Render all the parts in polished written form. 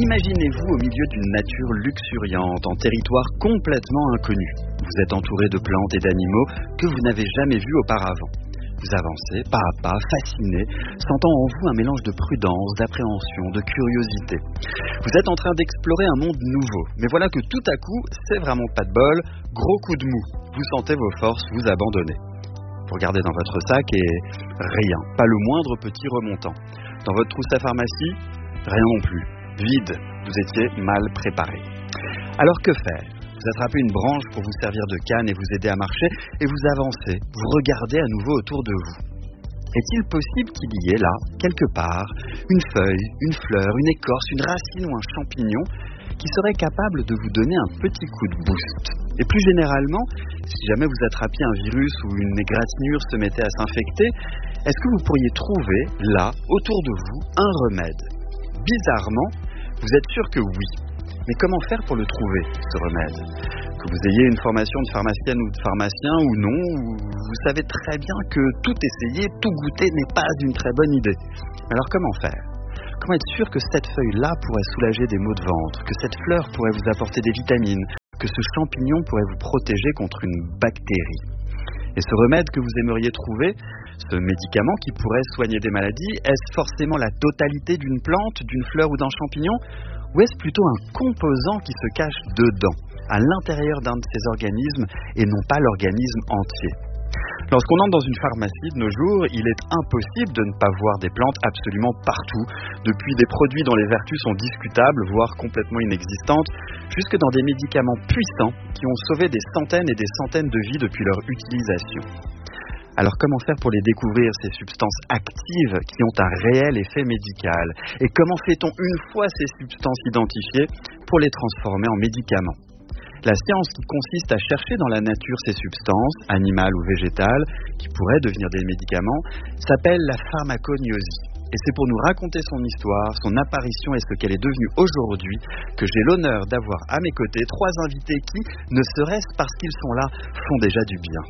Imaginez-vous au milieu d'une nature luxuriante, en territoire complètement inconnu. Vous êtes entouré de plantes et d'animaux que vous n'avez jamais vus auparavant. Vous avancez pas à pas, fasciné, sentant en vous un mélange de prudence, d'appréhension, de curiosité. Vous êtes en train d'explorer un monde nouveau, mais voilà que tout à coup, c'est vraiment pas de bol, gros coup de mou. Vous sentez vos forces vous abandonner. Vous regardez dans votre sac et rien, pas le moindre petit remontant. Dans votre trousse à pharmacie, rien non plus. Vide, vous étiez mal préparé. Alors que faire ? Vous attrapez une branche pour vous servir de canne et vous aider à marcher, et vous avancez, vous regardez à nouveau autour de vous. Est-il possible qu'il y ait là, quelque part, une feuille, une fleur, une écorce, une racine ou un champignon qui serait capable de vous donner un petit coup de boost ? Et plus généralement, si jamais vous attrapiez un virus ou une égratignure se mettait à s'infecter, est-ce que vous pourriez trouver, là, autour de vous, un remède ? Bizarrement, vous êtes sûr que oui. Mais comment faire pour le trouver, ce remède ? Que vous ayez une formation de pharmacienne ou de pharmacien ou non, vous savez très bien que tout essayer, tout goûter n'est pas une très bonne idée. Alors comment faire ? Comment être sûr que cette feuille-là pourrait soulager des maux de ventre, que cette fleur pourrait vous apporter des vitamines, que ce champignon pourrait vous protéger contre une bactérie ? Et ce remède que vous aimeriez trouver, ce médicament qui pourrait soigner des maladies, est-ce forcément la totalité d'une plante, d'une fleur ou d'un champignon ? Ou est-ce plutôt un composant qui se cache dedans, à l'intérieur d'un de ces organismes et non pas l'organisme entier ? Lorsqu'on entre dans une pharmacie de nos jours, il est impossible de ne pas voir des plantes absolument partout, depuis des produits dont les vertus sont discutables, voire complètement inexistantes, jusque dans des médicaments puissants qui ont sauvé des centaines et des centaines de vies depuis leur utilisation. Alors comment faire pour les découvrir, ces substances actives qui ont un réel effet médical ? Et comment fait-on une fois ces substances identifiées pour les transformer en médicaments ? La science qui consiste à chercher dans la nature ces substances, animales ou végétales, qui pourraient devenir des médicaments, s'appelle la pharmacognosie. Et c'est pour nous raconter son histoire, son apparition et ce qu'elle est devenue aujourd'hui que j'ai l'honneur d'avoir à mes côtés 3 invités qui, ne serait-ce parce qu'ils sont là, font déjà du bien.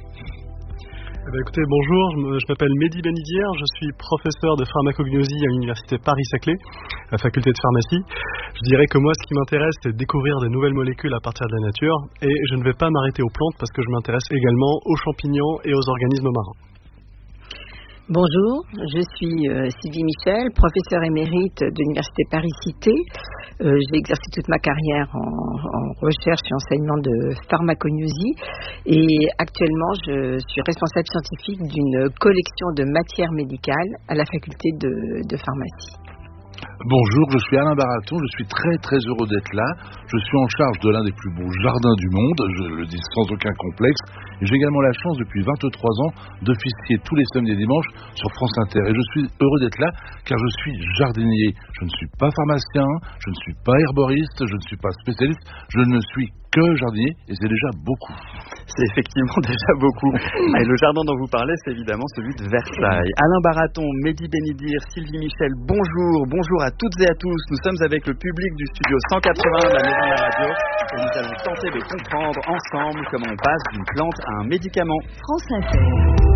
Écoutez, bonjour, je m'appelle Mehdi Benidir, je suis professeur de pharmacognosie à l'université Paris-Saclay, à la faculté de pharmacie. Je dirais que moi, ce qui m'intéresse, c'est de découvrir de nouvelles molécules à partir de la nature, et je ne vais pas m'arrêter aux plantes parce que je m'intéresse également aux champignons et aux organismes marins. Bonjour, je suis Sylvie Michel, professeure émérite de l'université Paris-Cité. J'ai exercé toute ma carrière en recherche et enseignement de pharmacognosie et actuellement je suis responsable scientifique d'une collection de matières médicales à la faculté de pharmacie. Bonjour, je suis Alain Baraton, je suis très très heureux d'être là. Je suis en charge de l'un des plus beaux jardins du monde, je le dis sans aucun complexe. Et j'ai également la chance depuis 23 ans d'officier tous les samedis et dimanches sur France Inter. Et je suis heureux d'être là car je suis jardinier. Je ne suis pas pharmacien, je ne suis pas herboriste, je ne suis pas spécialiste, je ne suis que jardinier et c'est déjà beaucoup. C'est effectivement déjà beaucoup. Et le jardin dont vous parlez, c'est évidemment celui de Versailles. Alain Baraton, Mehdi Benidir, Sylvie Michel, bonjour à toutes et à tous. Nous sommes avec le public du studio 180 de la Maison de la Radio et nous allons tenter de comprendre ensemble comment on passe d'une plante à un médicament. France Inter.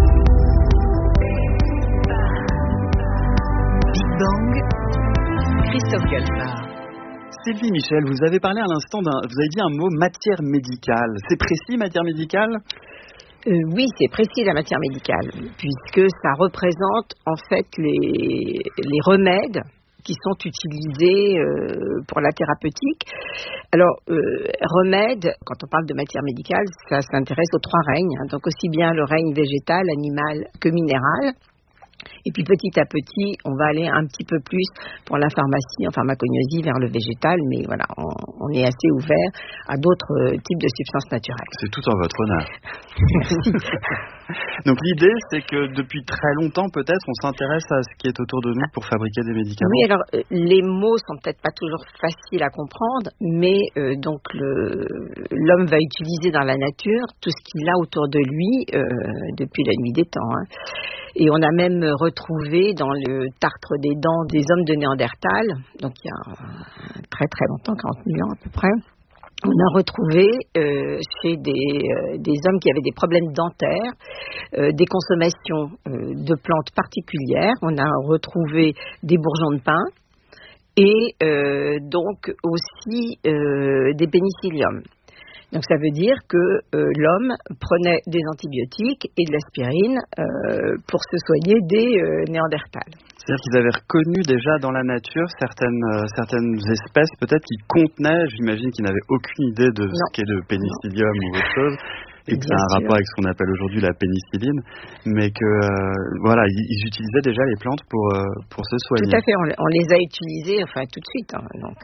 Big Bang. Christophe Galfard. Sylvie Michel, vous avez parlé à l'instant vous avez dit un mot matière médicale. C'est précis, matière médicale ? Oui, c'est précis la matière médicale, puisque ça représente en fait les remèdes qui sont utilisés pour la thérapeutique. Alors, remède, quand on parle de matière médicale, ça s'intéresse aux 3 règnes, hein, donc aussi bien le règne végétal, animal que minéral. Et puis petit à petit, on va aller un petit peu plus pour la pharmacie, en pharmacognosie, vers le végétal, mais voilà, on est assez ouvert à d'autres types de substances naturelles. C'est tout en votre honneur. Merci. Donc l'idée, c'est que depuis très longtemps, peut-être, on s'intéresse à ce qui est autour de nous pour fabriquer des médicaments. Oui, alors les mots sont peut-être pas toujours faciles à comprendre, mais donc l'homme va utiliser dans la nature tout ce qu'il a autour de lui depuis la nuit des temps. Hein. Et on a même retrouvé dans le tartre des dents des hommes de Néandertal, donc il y a très très longtemps, 40 000 ans à peu près. On a retrouvé chez des hommes qui avaient des problèmes dentaires, des consommations de plantes particulières. On a retrouvé des bourgeons de pin et donc aussi des pénicilliums. Donc ça veut dire que l'homme prenait des antibiotiques et de l'aspirine pour se soigner des Néandertals. C'est-à-dire qu'ils avaient reconnu déjà dans la nature certaines espèces peut-être qui contenaient, j'imagine qu'ils n'avaient aucune idée de ce qu'est le pénicillium ou autre chose, et que ça a un rapport avec ce qu'on appelle aujourd'hui la pénicilline, mais que voilà, ils utilisaient déjà les plantes pour se soigner. Tout à fait, on les a utilisées tout de suite.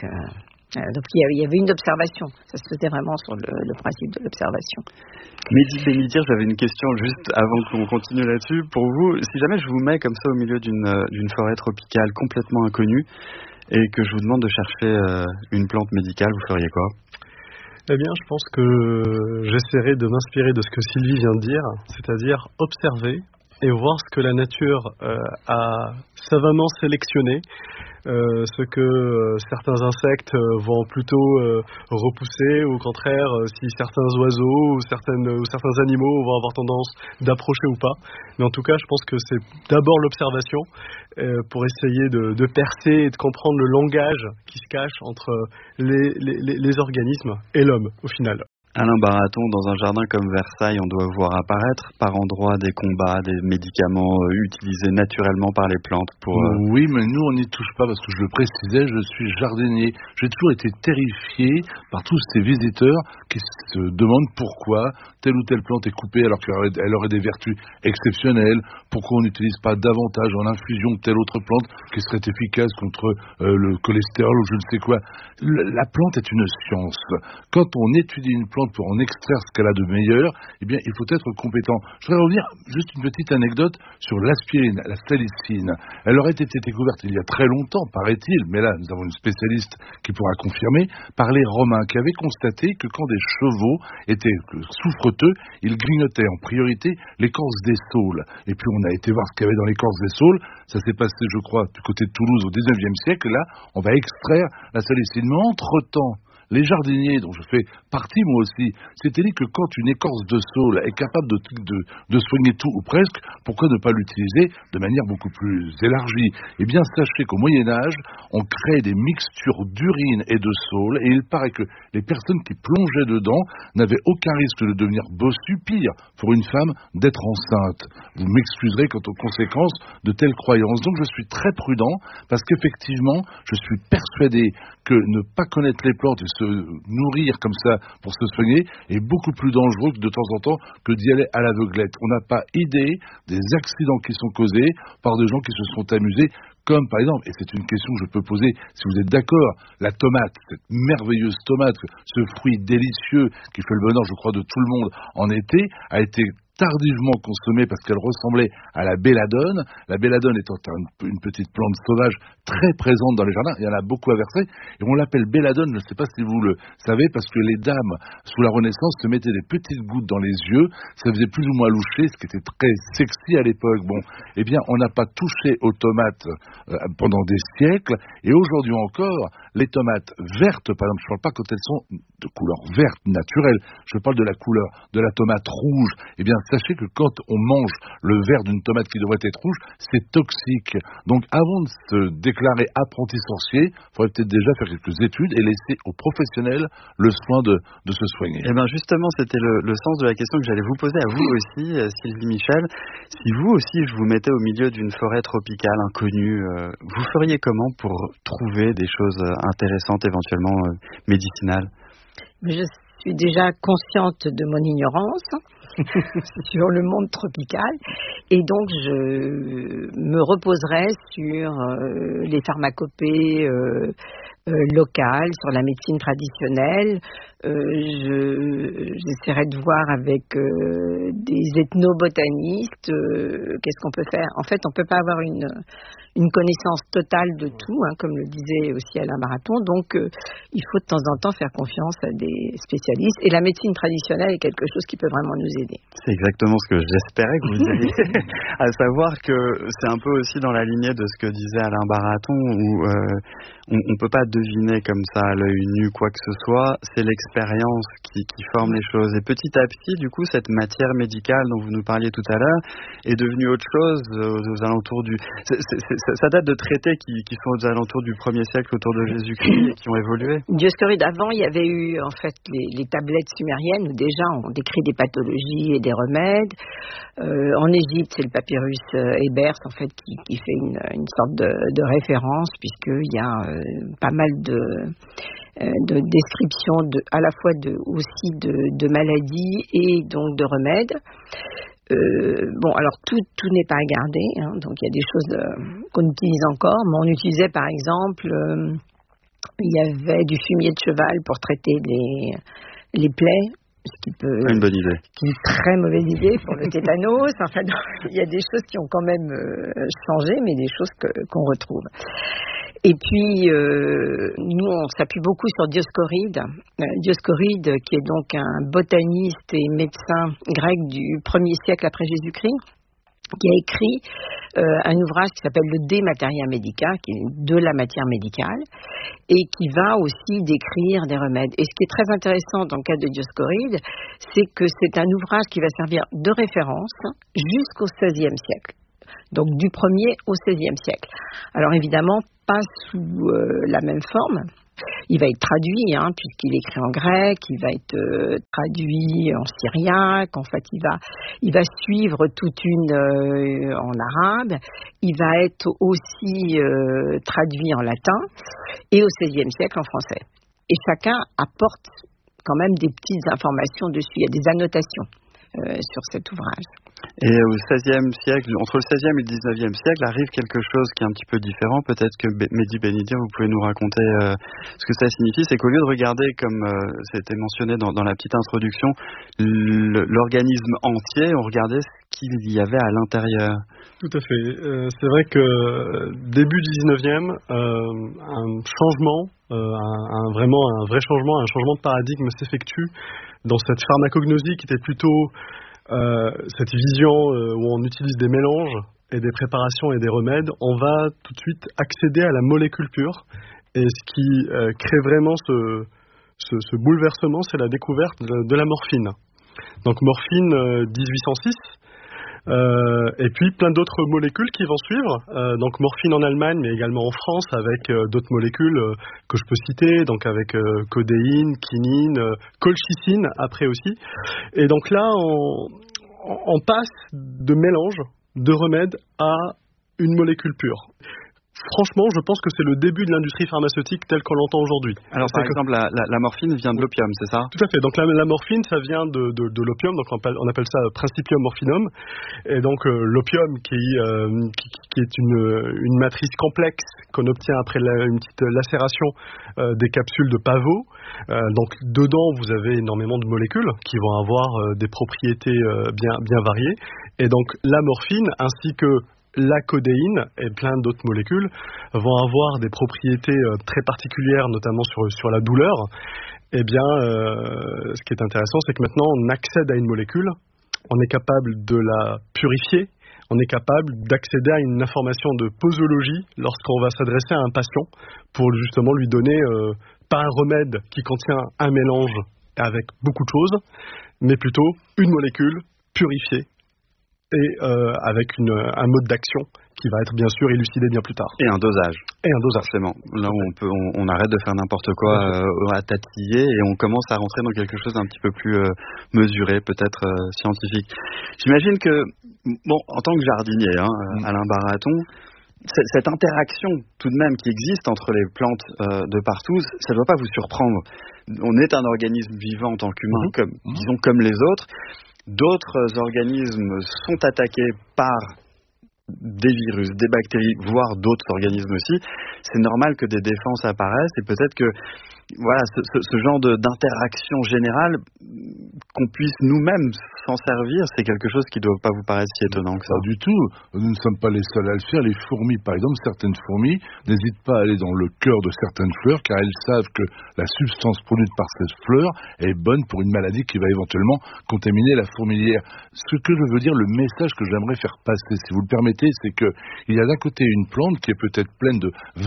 Donc il y avait une observation, ça se faisait vraiment sur le principe de l'observation. Mehdi Benidir, j'avais une question juste avant qu'on continue là-dessus. Pour vous, si jamais je vous mets comme ça au milieu d'une forêt tropicale complètement inconnue et que je vous demande de chercher une plante médicale, vous feriez quoi ? Eh bien, je pense que j'essaierai de m'inspirer de ce que Sylvie vient de dire, c'est-à-dire observer et voir ce que la nature a savamment sélectionné, ce que certains insectes vont plutôt repousser, ou au contraire, si certains oiseaux ou certains animaux vont avoir tendance d'approcher ou pas. Mais en tout cas, je pense que c'est d'abord l'observation pour essayer de percer et de comprendre le langage qui se cache entre les organismes et l'homme, au final. Alain Baraton, dans un jardin comme Versailles, on doit voir apparaître par endroits des combats, des médicaments utilisés naturellement par les plantes pour... Oui, mais nous, on n'y touche pas parce que je le précisais, je suis jardinier. J'ai toujours été terrifié par tous ces visiteurs qui se demandent pourquoi telle ou telle plante est coupée alors qu'elle aurait des vertus exceptionnelles, pourquoi on n'utilise pas davantage en infusion telle autre plante qui serait efficace contre le cholestérol ou je ne sais quoi. La plante est une science. Quand on étudie une plante pour en extraire ce qu'elle a de meilleur, eh bien, il faut être compétent. Je voudrais revenir juste une petite anecdote sur l'aspirine, la salicine. Elle aurait été découverte il y a très longtemps, paraît-il, mais là, nous avons une spécialiste qui pourra confirmer, par les Romains, qui avaient constaté que quand des chevaux étaient souffreteux, ils grignotaient en priorité l'écorce des saules. Et puis, on a été voir ce qu'il y avait dans l'écorce des saules. Ça s'est passé, je crois, du côté de Toulouse au 19e siècle. Là, on va extraire la salicine. Mais entre-temps, les jardiniers, dont je fais partie moi aussi, s'étaient dit que quand une écorce de saule est capable de soigner tout ou presque, pourquoi ne pas l'utiliser de manière beaucoup plus élargie ? Eh bien, sachez qu'au Moyen-Âge, on crée des mixtures d'urine et de saule, et il paraît que les personnes qui plongeaient dedans n'avaient aucun risque de devenir bossu, pire, pour une femme, d'être enceinte. Vous m'excuserez quant aux conséquences de telles croyances. Donc je suis très prudent, parce qu'effectivement, je suis persuadé que ne pas connaître les plantes et se nourrir comme ça pour se soigner est beaucoup plus dangereux de temps en temps que d'y aller à l'aveuglette. On n'a pas idée des accidents qui sont causés par des gens qui se sont amusés, comme par exemple, et c'est une question que je peux poser si vous êtes d'accord, la tomate, cette merveilleuse tomate, ce fruit délicieux qui fait le bonheur je crois de tout le monde en été, a été tardivement consommée parce qu'elle ressemblait à la belladone. La belladone étant une petite plante sauvage très présente dans les jardins, il y en a beaucoup à Versailles, et on l'appelle belladone, je ne sais pas si vous le savez, parce que les dames, sous la Renaissance, se mettaient des petites gouttes dans les yeux, ça faisait plus ou moins loucher, ce qui était très sexy à l'époque. Bon, eh bien, on n'a pas touché aux tomates pendant des siècles, et aujourd'hui encore, les tomates vertes, par exemple, je ne parle pas quand elles sont de couleur verte naturelle, je parle de la couleur de la tomate rouge, eh bien, sachez que quand on mange le vert d'une tomate qui devrait être rouge, c'est toxique. Donc avant de se déclarer apprenti sorcier, il faudrait peut-être déjà faire quelques études et laisser aux professionnels le soin de se soigner. Eh bien justement, c'était le sens de la question que j'allais vous poser à vous aussi, Sylvie Michel. Si vous aussi, je vous mettais au milieu d'une forêt tropicale inconnue, vous feriez comment pour trouver des choses intéressantes, éventuellement médicinales ? Je suis déjà consciente de mon ignorance sur le monde tropical et donc je me reposerai sur les pharmacopées locales, sur la médecine traditionnelle. J'essaierai de voir avec des ethnobotanistes qu'est-ce qu'on peut faire. En fait, on ne peut pas avoir une connaissance totale de tout, comme le disait aussi Alain Baraton. Donc, il faut de temps en temps faire confiance à des spécialistes. Et la médecine traditionnelle est quelque chose qui peut vraiment nous aider. C'est exactement ce que j'espérais que vous disiez. À savoir que c'est un peu aussi dans la lignée de ce que disait Alain Baraton, où on ne peut pas deviner comme ça à l'œil nu quoi que ce soit. C'est l'expérience l'expérience qui forme les choses. Et petit à petit, du coup, cette matière médicale dont vous nous parliez tout à l'heure est devenue autre chose aux alentours du... Ça date de traités qui sont aux alentours du 1er siècle autour de Jésus-Christ et qui ont évolué. Dioscoride, avant, il y avait eu en fait les tablettes sumériennes où déjà on décrit des pathologies et des remèdes. En Égypte, c'est le papyrus Ebers en fait qui fait une sorte de référence, puisqu'il y a pas mal de descriptions à la fois aussi de maladies et donc de remèdes. Alors tout n'est pas à garder, hein, donc il y a des choses qu'on utilise encore, mais on utilisait par exemple, il y avait du fumier de cheval pour traiter les plaies. Une bonne idée. Une très mauvaise idée pour le tétanos. Enfin, il y a des choses qui ont quand même changé, mais des choses qu'on retrouve. Et puis, nous, on s'appuie beaucoup sur Dioscoride. Dioscoride, qui est donc un botaniste et médecin grec du 1er siècle après Jésus-Christ, qui a écrit un ouvrage qui s'appelle le De Materia Medica, qui est de la matière médicale, et qui va aussi décrire des remèdes. Et ce qui est très intéressant dans le cas de Dioscoride, c'est que c'est un ouvrage qui va servir de référence jusqu'au XVIe siècle. Donc du 1er au XVIe siècle. Alors évidemment, pas sous la même forme. Il va être traduit, puisqu'il est écrit en grec, il va être traduit en syriaque, en fait il va suivre toute une en arabe, il va être aussi traduit en latin et au XVIe siècle en français. Et chacun apporte quand même des petites informations dessus, il y a des annotations sur cet ouvrage. Et au XVIe siècle, entre le XVIe et le XIXe siècle, arrive quelque chose qui est un petit peu différent. Peut-être que Mehdi Benidir, vous pouvez nous raconter ce que ça signifie. C'est qu'au lieu de regarder, comme c'était mentionné dans la petite introduction, l'organisme entier, on regardait ce qu'il y avait à l'intérieur. Tout à fait. C'est vrai que début XIXe, un changement, vraiment un vrai changement, un changement de paradigme s'effectue dans cette pharmacognosie qui était plutôt cette vision où on utilise des mélanges et des préparations et des remèdes. On va tout de suite accéder à la molécule pure, et ce qui crée vraiment ce bouleversement, c'est la découverte de la morphine. Donc morphine 1806, et puis plein d'autres molécules qui vont suivre, donc morphine en Allemagne mais également en France avec d'autres molécules que je peux citer, donc avec codéine, quinine, colchicine après aussi. Et donc là on passe de mélange de remèdes à une molécule pure. Franchement, je pense que c'est le début de l'industrie pharmaceutique telle qu'on l'entend aujourd'hui. Alors, par exemple, la morphine vient de l'opium, c'est ça ? Tout à fait. Donc, la morphine, ça vient de l'opium. Donc, on appelle ça Principium morphinum. Et donc, l'opium qui est une matrice complexe qu'on obtient après une petite lacération des capsules de pavot. Donc, dedans, vous avez énormément de molécules qui vont avoir des propriétés bien variées. Et donc, la morphine, ainsi que la codéine et plein d'autres molécules vont avoir des propriétés très particulières, notamment sur la douleur. Eh bien, ce qui est intéressant, c'est que maintenant, on accède à une molécule, on est capable de la purifier, on est capable d'accéder à une information de posologie lorsqu'on va s'adresser à un patient pour justement lui donner, pas un remède qui contient un mélange avec beaucoup de choses, mais plutôt une molécule purifiée, et avec un mode d'action qui va être bien sûr élucidé bien plus tard. Et un dosage. Forcément. Là, on arrête de faire n'importe quoi à tatiller et on commence à rentrer dans quelque chose d'un petit peu plus mesuré, peut-être scientifique. J'imagine que, en tant que jardinier, Alain Baraton, cette interaction tout de même qui existe entre les plantes de partout, ça ne doit pas vous surprendre. On est un organisme vivant en tant qu'humain, disons comme les autres. D'autres organismes sont attaqués par des virus, des bactéries, voire d'autres organismes aussi. C'est normal que des défenses apparaissent et peut-être que ce genre d'interaction générale, qu'on puisse nous-mêmes s'en servir, c'est quelque chose qui ne doit pas vous paraître si étonnant que ça. Pas du tout. Nous ne sommes pas les seuls à le faire. Les fourmis, par exemple, certaines fourmis n'hésitent pas à aller dans le cœur de certaines fleurs car elles savent que la substance produite par cette fleur est bonne pour une maladie qui va éventuellement contaminer la fourmilière. Ce que je veux dire, le message que j'aimerais faire passer, si vous le permettez, c'est qu'il y a d'un côté une plante qui est peut-être pleine de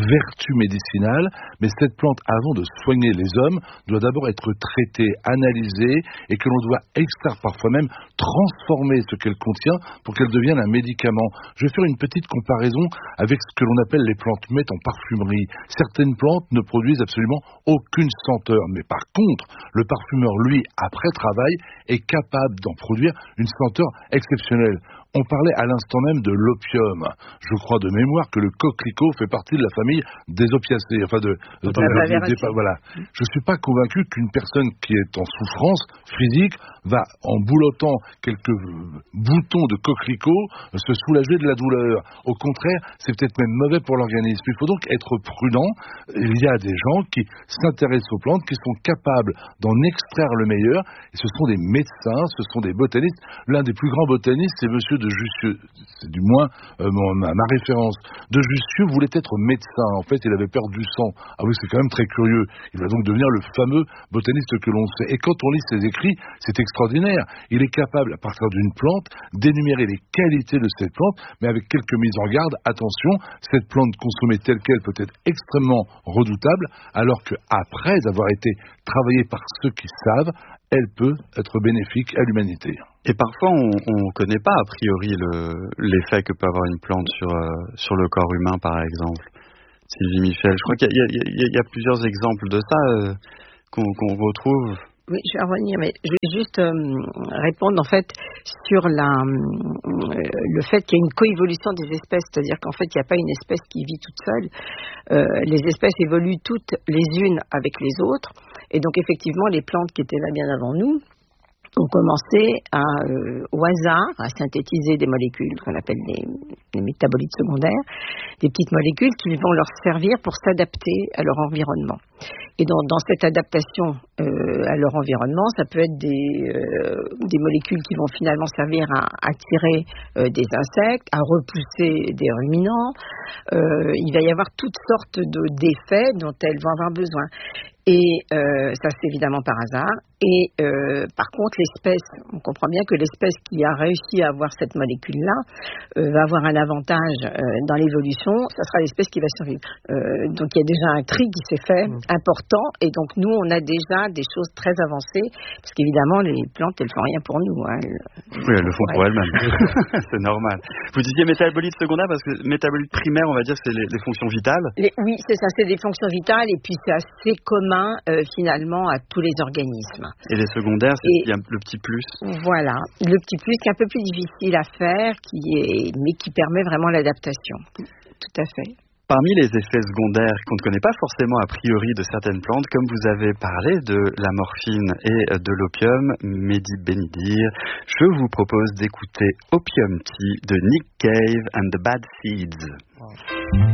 vertu médicinale, mais cette plante, avant de soigner les hommes, doit d'abord être traitée, analysée, et que l'on doit extraire, parfois même transformer ce qu'elle contient pour qu'elle devienne un médicament. Je vais faire une petite comparaison avec ce que l'on appelle les plantes muettes en parfumerie. Certaines plantes ne produisent absolument aucune senteur, mais par contre, le parfumeur, lui, après travail, est capable d'en produire une senteur exceptionnelle. On parlait à l'instant même de l'opium. Je crois de mémoire que le coquelicot fait partie de la famille des opiacés. Voilà. Je ne suis pas convaincu qu'une personne qui est en souffrance physique va, en boulotant quelques boutons de coquelicot, se soulager de la douleur. Au contraire, c'est peut-être même mauvais pour l'organisme. Il faut donc être prudent. Il y a des gens qui s'intéressent aux plantes, qui sont capables d'en extraire le meilleur. Et ce sont des médecins, ce sont des botanistes. L'un des plus grands botanistes, c'est monsieur de Jussieu. C'est du moins ma référence. De Jussieu voulait être médecin. En fait, il avait perdu du sang. Ah oui, c'est quand même très curieux. Il va donc devenir le fameux botaniste que l'on sait. Et quand on lit ses écrits, c'est extraordinaire. Il est capable, à partir d'une plante, d'énumérer les qualités de cette plante, mais avec quelques mises en garde. Attention, cette plante consommée telle qu'elle peut être extrêmement redoutable, alors qu'après avoir été travaillée par ceux qui savent, elle peut être bénéfique à l'humanité. Et parfois, on ne connaît pas a priori l'effet que peut avoir une plante sur le corps humain, par exemple. Sylvie Michel, je crois qu'il y a plusieurs exemples de ça qu'on retrouve. Oui, je vais revenir, mais je vais juste répondre en fait sur le fait qu'il y a une coévolution des espèces, c'est-à-dire qu'en fait il n'y a pas une espèce qui vit toute seule. Les espèces évoluent toutes les unes avec les autres, et donc effectivement les plantes qui étaient là bien avant nous ont commencé au hasard à synthétiser des molécules qu'on appelle des métabolites secondaires, des petites molécules qui vont leur servir pour s'adapter à leur environnement. Et dans cette adaptation à leur environnement, ça peut être des molécules qui vont finalement servir à attirer des insectes, à repousser des ruminants. Il va y avoir toutes sortes d'effets dont elles vont avoir besoin. Et ça, c'est évidemment par hasard. Et par contre, l'espèce, on comprend bien que l'espèce qui a réussi à avoir cette molécule-là va avoir un avantage dans l'évolution. Ça sera l'espèce qui va survivre. Donc, il y a déjà un tri qui s'est fait important. Et donc, nous, on a déjà des choses très avancées. Parce qu'évidemment, les plantes, elles font rien pour nous. Hein. Oui, elles le font pour elles-mêmes. C'est normal. Vous disiez métabolites secondaires parce que métabolites primaires, on va dire, c'est les fonctions vitales. Oui, c'est ça. C'est des fonctions vitales. Et puis, c'est assez commun, finalement, à tous les organismes. Et les secondaires, c'est le petit plus. Voilà, le petit plus qui est un peu plus difficile à faire, mais qui permet vraiment l'adaptation. Tout à fait. Parmi les effets secondaires qu'on ne connaît pas forcément a priori de certaines plantes, comme vous avez parlé de la morphine et de l'opium, Mehdi Benidir, je vous propose d'écouter Opium Tea de Nick Cave and the Bad Seeds. Wow.